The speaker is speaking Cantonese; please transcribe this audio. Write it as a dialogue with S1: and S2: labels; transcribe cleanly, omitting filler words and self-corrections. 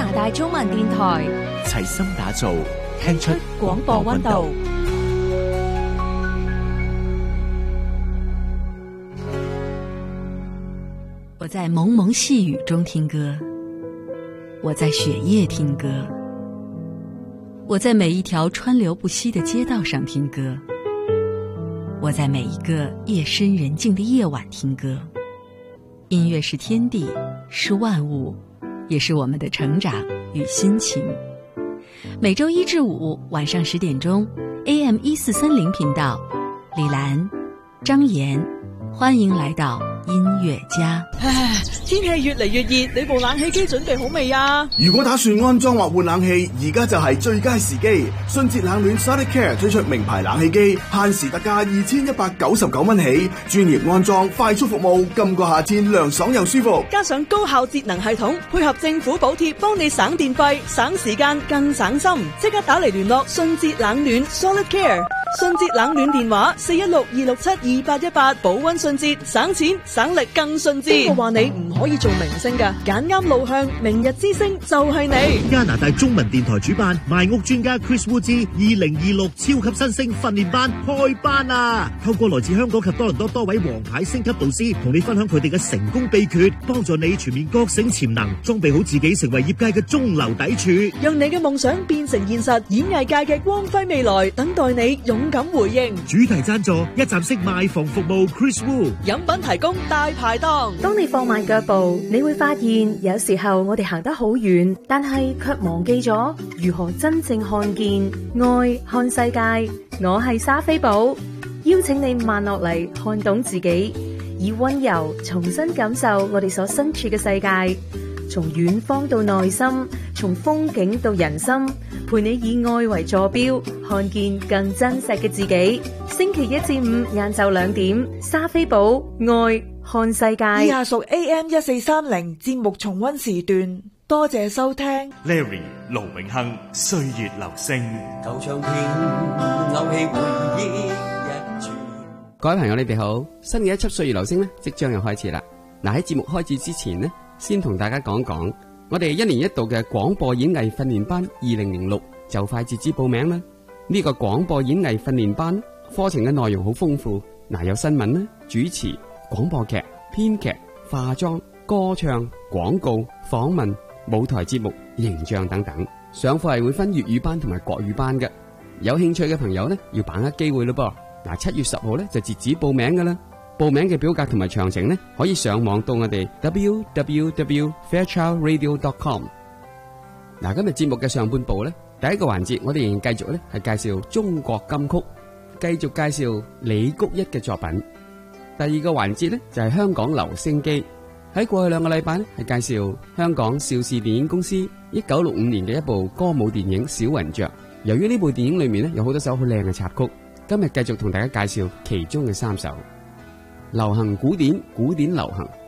S1: 拿大中文電台，
S2: 齊心打造，聽出
S1: 廣播溫度。
S3: 我在蒙蒙細雨中聽歌，我在雪夜聽歌，我在每一條川流不息的街道上聽歌，我在每一個夜深人靜的夜晚聽歌。音樂是天地，是萬物，也是我們的成長與心情。每週一至五晚上10點鐘 AM1430頻道，李蘭、張妍，歡迎來到音樂家。
S4: 唉，天氣越嚟越熱，你部冷氣機準備好未啊？
S5: 如果打算安裝或換冷氣，而家就係最佳時機。迅捷冷暖 Sonicare 推出名牌冷氣機，限時特價2199蚊起，專業安裝，快速服務，今個夏天涼爽又舒服。
S4: 加上高效節能系統，配合政府補貼，幫你省電費、省時間、更省心。即刻打嚟聯絡迅捷冷暖 Sonicare。迅捷冷暖電話416-267-2818，保溫迅捷，省錢省力更迅捷。邊個話你唔可以做明星㗎？揀啱路向，明日之星就係你。
S6: 加拿大中文電台主辦賣屋專家 Chris Wu 之2026超級新星訓練班開班啊！透過來自香港及多倫多多位王牌星級導師，同你分享佢哋嘅成功秘訣，幫助你全面覺醒潛能，裝備好自己，成為業界嘅中流砥柱，
S4: 讓你嘅夢想變成現實。演藝界嘅光輝未來，等待你勇敢回應。
S6: 主題贊助一站式賣房服務 Chris Wu，
S4: 飲品提供大排檔。
S7: 當你放慢腳步，你會發現有時候我哋行得好遠，但係卻忘記咗如何真正看見愛、看世界。我係莎菲寶，邀請你慢落嚟，看懂自己，以溫柔重新感受我哋所身處嘅世界。從遠方到內心，從風景到人心，陪你以愛為坐標，看見更真實嘅自己。星期一至五晏晝2點，莎菲寶愛看世界。
S4: 以下屬 AM1430 節目重溫時段，多謝收聽。
S2: Larry 盧永亨，歲月留聲。
S8: 舊唱片勾起回憶一轉。
S9: 各位朋友你哋好，新嘅一輯歲月留聲呢即將又開始啦。嗱，喺節目開始之前呢，先同大家講講，我哋1年1度嘅廣播演藝訓練班2006就快截止報名啦。呢個廣播演藝訓練班課程嘅內容好豐富，有新聞啦、主持、廣播劇、編劇、化妝、歌唱、廣告、訪問、舞台節目、形象等等。上課係會分粵語班同埋國語班嘅，有興趣嘅朋友呢要把握機會咯噃。7月10號呢就截止報名噶啦。報名嘅表格同埋詳情呢，可以上網到我哋 www.fairchildradio.com。今日節目嘅上半部呢，第一個環節我哋仍然繼續呢係介紹中國金曲，繼續介紹李谷一嘅作品。第二個環節呢就係香港留聲機，喺過去2個禮拜呢係介紹香港邵氏電影公司1965年嘅一部歌舞電影《小雲雀》。由於呢部電影裏面呢有好多首好靚嘅插曲，今日繼續同大家介紹其中嘅3首。流行古典，古典流行。